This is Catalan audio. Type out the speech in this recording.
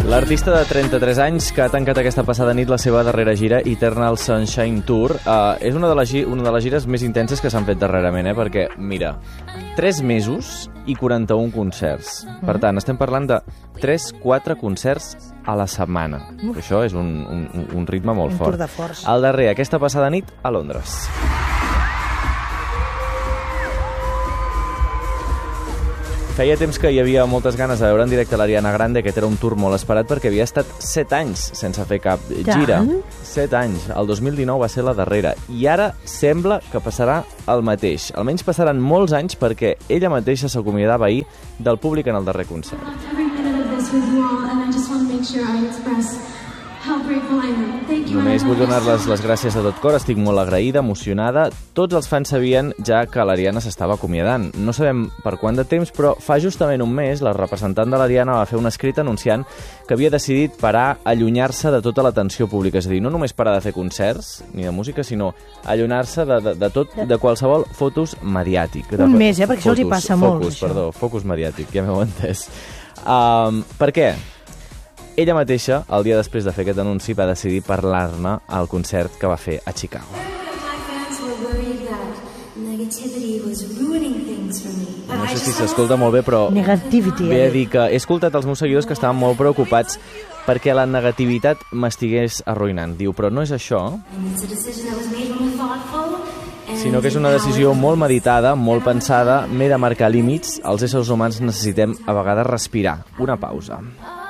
L'artista de 33 anys que ha tancat aquesta passada nit la seva darrera gira, Eternal Sunshine Tour, és una de les gires més intenses que s'han fet darrerament, perquè, mira, 3 mesos i 41 concerts. Per tant, estem parlant de 3-4 concerts a la setmana. Això és un ritme molt fort. Un tour de força. El darrer, aquesta passada nit, a Londres. Feia temps que hi havia moltes ganes de veure en directe l'Ariana Grande. Aquest era un tour molt esperat perquè havia estat 7 anys sense fer cap gira. 7 anys. El 2019 va ser la darrera. I ara sembla que passarà el mateix. Almenys passaran molts anys perquè ella mateixa s'acomiadava ahir del públic en el darrer concert. Només vull donar-les les gràcies de tot cor, estic molt agraïda, emocionada. Tots els fans sabien ja que l'Ariana s'estava acomiadant. No sabem per quant de temps, però fa justament un mes la representant de l'Ariana va fer un escrit anunciant que havia decidit parar, allunyar-se de tota l'atenció pública. És a dir, no només parar de fer concerts ni de música, sinó allunyar-se de qualsevol fotos mediàtic. Un mes, perquè això els hi passa molt. Focus mediàtic, ja m'heu entès. Per què? Ella mateixa, el dia després de fer aquest anunci, va decidir parlar-ne al concert que va fer a Chicago. No sé si s'escolta molt bé, però ve a dir que he escoltat els meus seguidors que estaven molt preocupats perquè la negativitat m'estigués arruïnant. Diu, però no és això, sinó que és una decisió molt meditada, molt pensada, m'he de marcar límits. Els éssers humans necessitem a vegades respirar, una pausa.